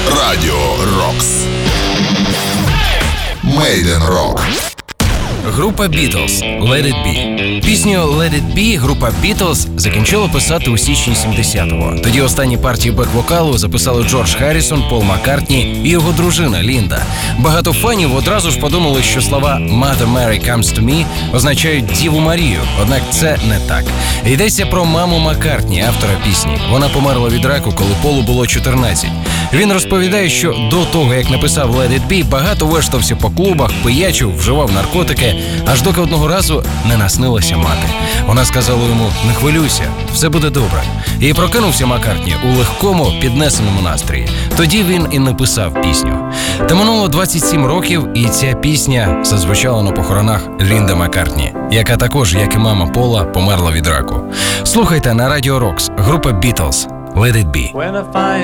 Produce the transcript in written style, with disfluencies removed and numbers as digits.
Радіо Рокс. Made in Rock. Група Beatles «Let It Be». Пісню «Let It Be» група Beatles закінчила писати у січні 70-го. Тоді останні партії бек-вокалу записали Джордж Харрісон, Пол Маккартні і його дружина Лінда. Багато фанів одразу ж подумали, що слова «Mother Mary comes to me» означають «Діву Марію», однак це не так. Йдеться про маму Маккартні, автора пісні. Вона померла від раку, коли Полу було 14. Він розповідає, що до того, як написав «Let It Be», багато вештався по клубах, пиячив, вживав наркотики, аж доки одного разу не наснилася мати. Вона сказала йому: «Не хвилюйся, все буде добре». І прокинувся Маккартні у легкому, піднесеному настрої. Тоді він і написав пісню. Та минуло 27 років, і ця пісня зазвучала на похоронах Лінди Маккартні, яка також, як і мама Пола, померла від раку. Слухайте на Радіо Рокс, група Beatles «Let It Be».